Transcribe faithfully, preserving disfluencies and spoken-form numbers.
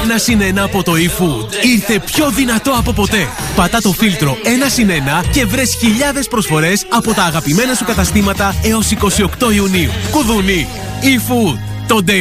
ένα συν ένα από το eFood ήρθε πιο δυνατό από ποτέ. Πατά το φίλτρο ένα συν ένα και βρες χιλιάδες προσφορές από τα αγαπημένα σου καταστήματα έως εικοστή ογδόη Ιουνίου. Κουδούνι. eFood. Το